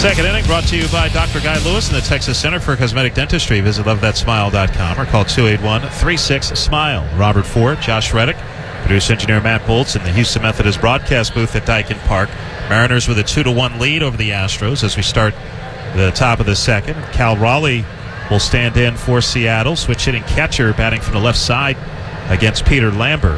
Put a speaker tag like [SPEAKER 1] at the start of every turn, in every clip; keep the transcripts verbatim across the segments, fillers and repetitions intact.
[SPEAKER 1] Second inning brought to you by Doctor Guy Lewis and the Texas Center for Cosmetic Dentistry. Visit love that smile dot com or call two eight one, three six, SMILE. Robert Ford, Josh Reddick, producer engineer Matt Boltz in the Houston Methodist broadcast booth at Daikin Park. Mariners with a two to one lead over the Astros as we start the top of the second. Cal Raleigh will stand in for Seattle. Switch hitting catcher batting from the left side against Peter Lambert.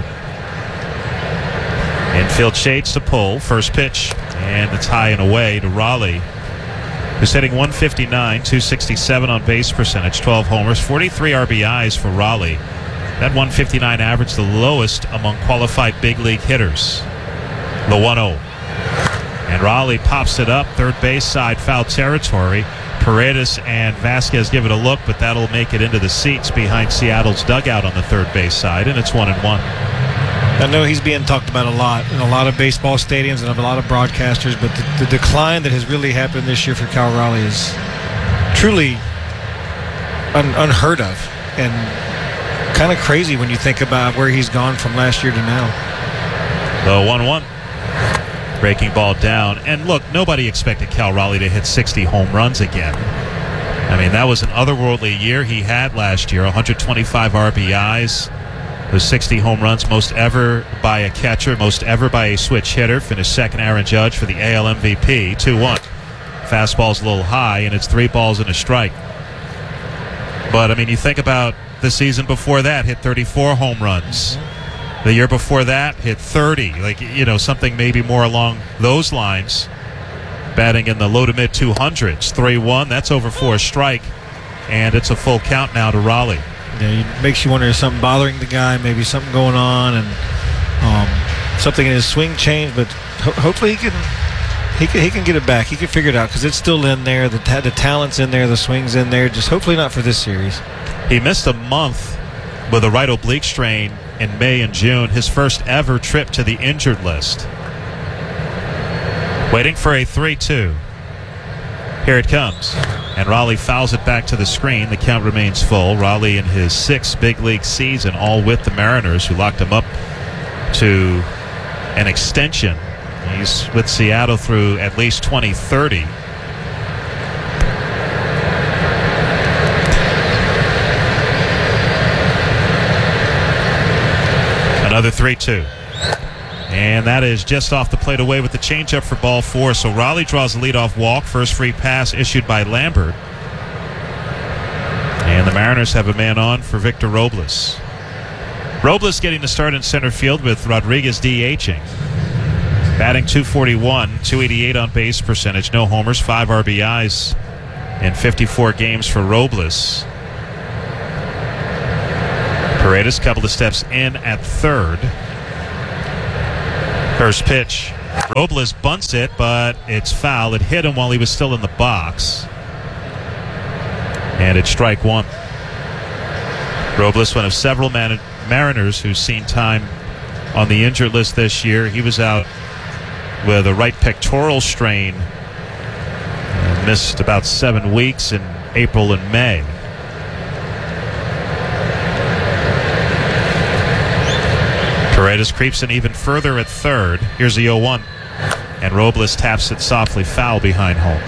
[SPEAKER 1] Infield shades to pull. First pitch, and it's high and away to Raleigh, who's hitting one fifty-nine, two sixty-seven on base percentage, twelve homers, forty-three R B Is for Raleigh. That one fifty-nine average, the lowest among qualified big league hitters. The one oh. And Raleigh pops it up, third base side, foul territory. Paredes and Vasquez give it a look, but that'll make it into the seats behind Seattle's dugout on the third base side, and it's one and one.
[SPEAKER 2] I know he's being talked about a lot in a lot of baseball stadiums and of a lot of broadcasters, but the, the decline that has really happened this year for Cal Raleigh is truly un, unheard of and kind of crazy when you think about where he's gone from last year to now.
[SPEAKER 1] The one one. Breaking ball down. And look, nobody expected Cal Raleigh to hit sixty home runs again. I mean, that was an otherworldly year he had last year, one hundred twenty-five R B Is. Those sixty home runs, most ever by a catcher, most ever by a switch hitter. Finished second Aaron Judge for the A L M V P, two one. Fastball's a little high, and it's three balls and a strike. But, I mean, you think about the season before that, hit thirty-four home runs. The year before that, hit thirty. Like, you know, something maybe more along those lines. Batting in the low to mid two hundreds. three one, that's over for a strike. And it's a full count now to Raleigh.
[SPEAKER 2] Yeah, it makes you wonder if something bothering the guy, maybe something going on, and um, something in his swing changed. But ho- hopefully he can, he can he can get it back. He can figure it out because it's still in there. The ta- the talent's in there. The swing's in there. Just hopefully not for this series.
[SPEAKER 1] He missed a month with a right oblique strain in May and June. His first ever trip to the injured list. Waiting for a three two. Here it comes. And Raleigh fouls it back to the screen. The count remains full. Raleigh in his sixth big league season, all with the Mariners, who locked him up to an extension. He's with Seattle through at least twenty thirty. Another three two. And that is just off the plate away with the changeup for ball four. So Raleigh draws the leadoff walk. First free pass issued by Lambert. And the Mariners have a man on for Victor Robles. Robles getting the start in center field with Rodriguez DHing. Batting two forty-one, two eighty-eight on base percentage. No homers, five R B Is in fifty-four games for Robles. Paredes, couple of steps in at third. First pitch. Robles bunts it, but it's foul. It hit him while he was still in the box. And it's strike one. Robles, one of several man- Mariners who's seen time on the injured list this year. He was out with a right pectoral strain. And missed about seven weeks in April and May. Paredes creeps in even further at third. Here's the oh one. And Robles taps it softly foul behind home.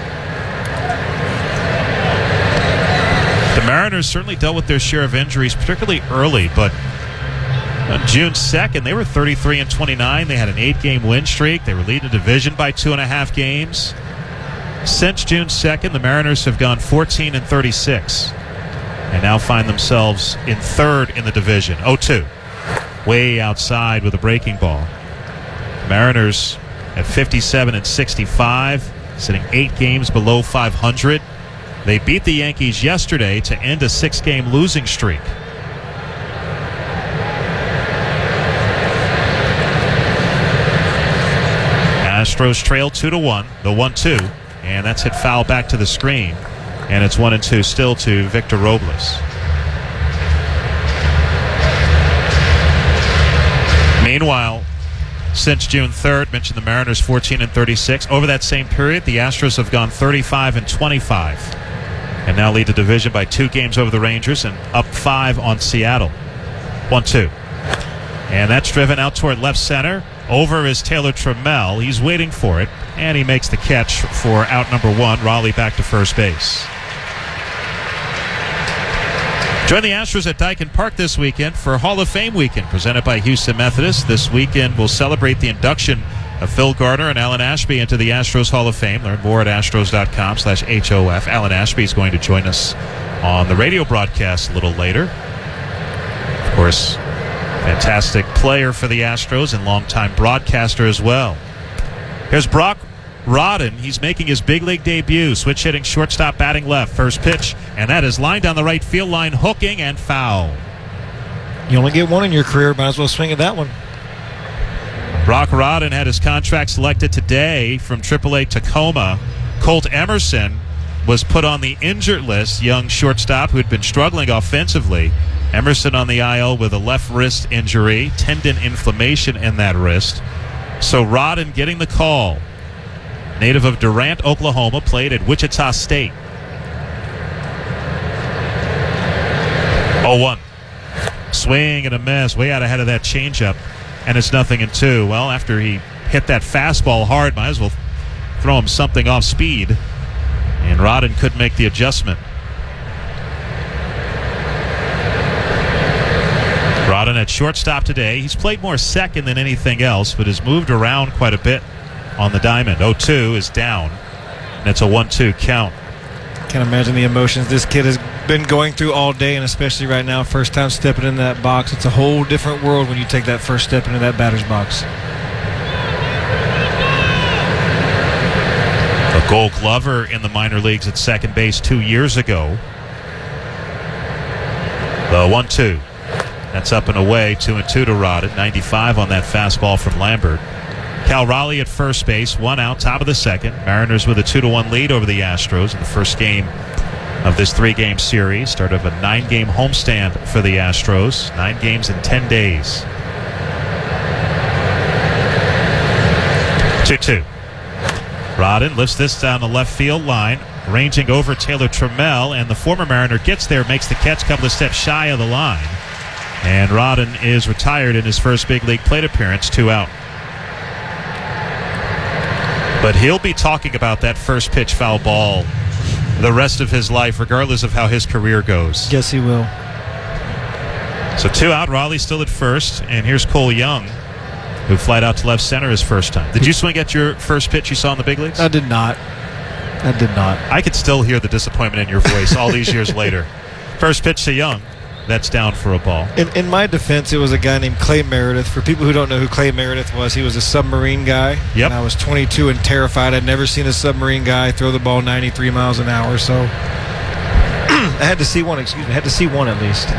[SPEAKER 1] The Mariners certainly dealt with their share of injuries, particularly early, but on June second, they were thirty-three and twenty-nine. They had an eight-game win streak. They were leading the division by two and a half games. Since June second, the Mariners have gone fourteen and thirty-six and now find themselves in third in the division. oh two. Way outside with a breaking ball. Mariners at fifty-seven and sixty-five, sitting eight games below five hundred. They beat the Yankees yesterday to end a six-game losing streak. Astros trail two to one. The one two, and that's hit foul back to the screen, and it's one and two still to Victor Robles. Meanwhile, since June third, mentioned the Mariners fourteen and thirty-six. Over that same period, the Astros have gone thirty-five and twenty-five and now lead the division by two games over the Rangers and up five on Seattle. one two. And that's driven out toward left center. Over is Taylor Trammell. He's waiting for it, and he makes the catch for out number one. Raleigh back to first base. Join the Astros at Daikin Park this weekend for Hall of Fame weekend, presented by Houston Methodist. This weekend will celebrate the induction of Phil Gardner and Alan Ashby into the Astros Hall of Fame. Learn more at astros.com slash HOF. Alan Ashby is going to join us on the radio broadcast a little later. Of course, fantastic player for the Astros and longtime broadcaster as well. Here's Brock Rodden. He's making his big league debut. Switch hitting shortstop, batting left. First pitch, and that is lined down the right field line, hooking and foul.
[SPEAKER 2] You only get one in your career. Might as well swing at that one.
[SPEAKER 1] Brock Rodden had his contract selected today from triple A Tacoma. Colt Emerson was put on the injured list, young shortstop who had been struggling offensively. Emerson on the I L with a left wrist injury, tendon inflammation in that wrist. So Rodden getting the call. Native of Durant, Oklahoma, played at Wichita State. oh one. Swing and a miss, way out ahead of that changeup, and it's nothing and two. Well, after he hit that fastball hard, might as well throw him something off speed, and Rodden couldn't make the adjustment. Rodden at shortstop today. He's played more second than anything else, but has moved around quite a bit on the diamond. oh two is down, and it's a one two count.
[SPEAKER 2] Can't imagine the emotions this kid has been going through all day, and especially right now, first time stepping in that box. It's a whole different world when you take that first step into that batter's box.
[SPEAKER 1] A Gold Glover in the minor leagues at second base two years ago. The one two. That's up and away, two and two to Rodden. ninety-five on that fastball from Lambert. Cal Raleigh at first base, one out, top of the second. Mariners with a two to one lead over the Astros in the first game of this three-game series. Start of a nine-game homestand for the Astros. Nine games in ten days. two two. Rodden lifts this down the left field line, ranging over Taylor Trammell, and the former Mariner gets there, makes the catch, couple of steps shy of the line. And Rodden is retired in his first big league plate appearance, two out. But he'll be talking about that first pitch foul ball the rest of his life, regardless of how his career goes.
[SPEAKER 2] Yes, he will.
[SPEAKER 1] So two out, Raleigh still at first, and here's Cole Young, who flied out to left center his first time. Did you swing at your first pitch you saw in the big leagues?
[SPEAKER 2] I did not. I did not.
[SPEAKER 1] I could still hear the disappointment in your voice all these years later. First pitch to Young. That's down for a ball.
[SPEAKER 2] In, in my defense, it was a guy named Clay Meredith. For people who don't know who Clay Meredith was, he was a submarine guy.
[SPEAKER 1] Yep.
[SPEAKER 2] And I was twenty-two and terrified. I'd never seen a submarine guy throw the ball ninety-three miles an hour. So I had to see one, excuse me. I had to see one at least.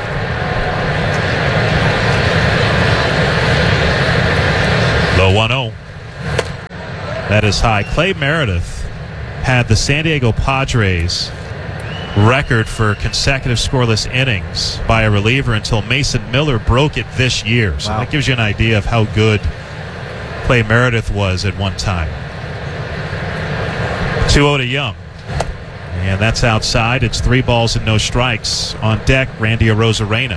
[SPEAKER 1] The one oh. That is high. Clay Meredith had the San Diego Padres record for consecutive scoreless innings by a reliever until Mason Miller broke it this year. So
[SPEAKER 2] wow.
[SPEAKER 1] That gives you an idea of how good Clay Meredith was at one time. two oh to Young. And that's outside. It's three balls and no strikes. On deck, Randy Arozarena.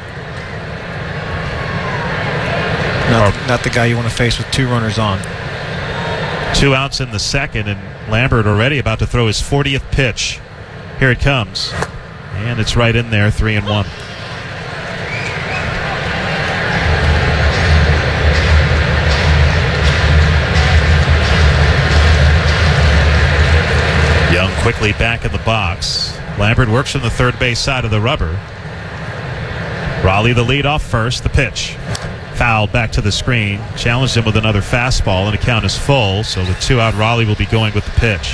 [SPEAKER 2] Not, not the guy you want to face with two runners on.
[SPEAKER 1] Two outs in the second, and Lambert already about to throw his fortieth pitch. Here it comes, and it's right in there, three and one. Young quickly back in the box. Lambert works from the third base side of the rubber. Raleigh the lead off first, the pitch. Fouled back to the screen, challenged him with another fastball, and the count is full, so the two out Raleigh will be going with the pitch.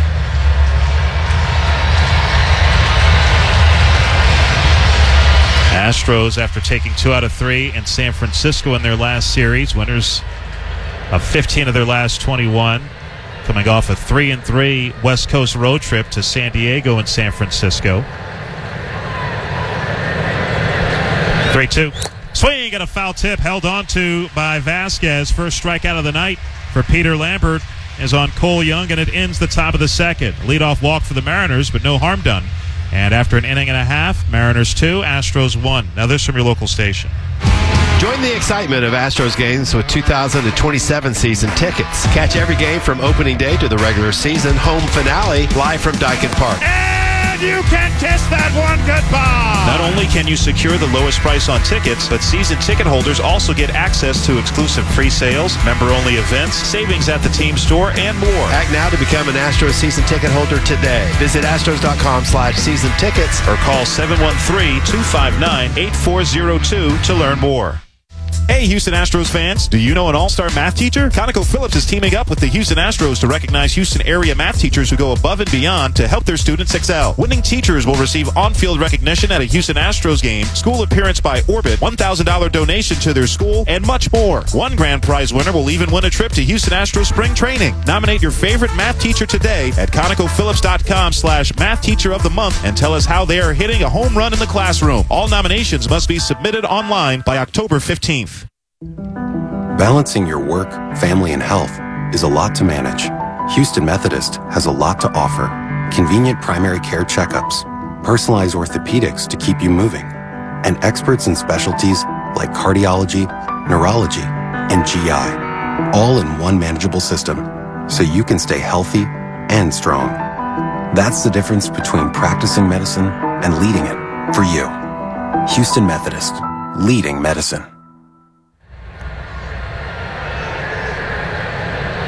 [SPEAKER 1] Astros, after taking two out of three in San Francisco in their last series, winners of fifteen of their last twenty-one, coming off a three and three West Coast road trip to San Diego and San Francisco. three two. Swing and a foul tip held on to by Vasquez. First strikeout of the night for Peter Lambert is on Cole Young, and it ends the top of the second. Leadoff walk for the Mariners, but no harm done. And after an inning and a half, Mariners two, Astros one. Now this from your local station.
[SPEAKER 3] Join the excitement of Astros games with two thousand twenty-seven season tickets. Catch every game from opening day to the regular season home finale live from Dyken Park.
[SPEAKER 1] And you can kiss that one goodbye. Not only can you secure the lowest price on tickets, but season ticket holders also get access to exclusive free sales, member-only events, savings at the team store, and more.
[SPEAKER 3] Act now to become an Astros season ticket holder today. Visit astros.com slash season tickets
[SPEAKER 1] or call seven one three, two five nine, eight four zero two to learn more. Hey, Houston Astros fans, do you know an all-star math teacher? ConocoPhillips is teaming up with the Houston Astros to recognize Houston area math teachers who go above and beyond to help their students excel. Winning teachers will receive on-field recognition at a Houston Astros game, school appearance by Orbit, one thousand dollars donation to their school, and much more. One grand prize winner will even win a trip to Houston Astros spring training. Nominate your favorite math teacher today at ConocoPhillips.com slash math teacher of the month and tell us how they are hitting a home run in the classroom. All nominations must be submitted online by October fifteenth.
[SPEAKER 4] Balancing your work, family, and health is a lot to manage. Houston Methodist has a lot to offer. Convenient primary care checkups, personalized orthopedics to keep you moving, and experts in specialties like cardiology, neurology, and G I, all in one manageable system, so you can stay healthy and strong. That's the difference between practicing medicine and leading it for you. Houston Methodist, leading medicine.